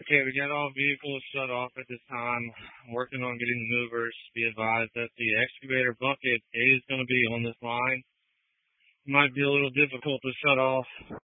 Okay, we got all vehicles shut off at this time. I'm working on getting the movers. Be advised that the excavator bucket is going to be on this line. It might be a little difficult to shut off.